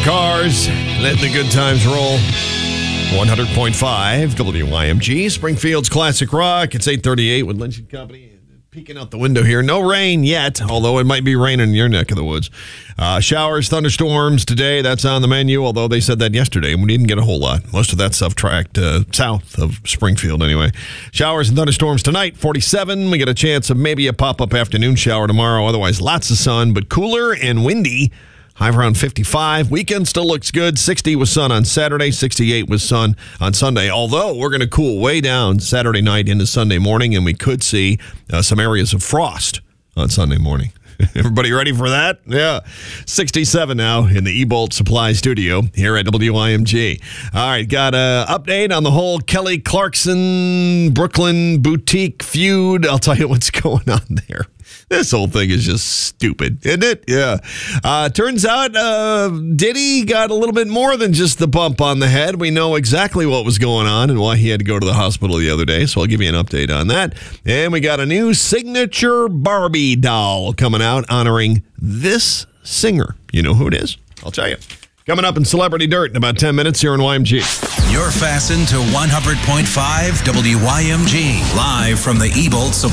cars. Letting the good times roll. 100.5 WYMG, Springfield's Classic Rock. It's 8:38 with Lynch & Company. Peeking out the window here. No rain yet, although it might be raining in your neck of the woods. Showers, thunderstorms today. That's on the menu, although they said that yesterday, and we didn't get a whole lot. Most of that stuff tracked south of Springfield anyway. Showers and thunderstorms tonight, 47. We get a chance of maybe a pop-up afternoon shower tomorrow. Otherwise, lots of sun, but cooler and windy. High around 55. Weekend still looks good. 60 with sun on Saturday. 68 with sun on Sunday. Although we're going to cool way down Saturday night into Sunday morning, and we could see some areas of frost on Sunday morning. Everybody ready for that? Yeah. 67 now in the E-Bolt Supply Studio here at WYMG. All right, got an update on the whole Kelly Clarkson Brooklyn boutique feud. I'll tell you what's going on there. This whole thing is just stupid, isn't it? Yeah. Turns out Diddy got a little bit more than just the bump on the head. We know exactly what was going on and why he had to go to the hospital the other day, so I'll give you an update on that. And we got a new signature Barbie doll coming out honoring this singer. You know who it is? I'll tell you. Coming up in Celebrity Dirt in about 10 minutes here on YMG. You're fastened to 100.5 WYMG, live from the E-Bolt Supply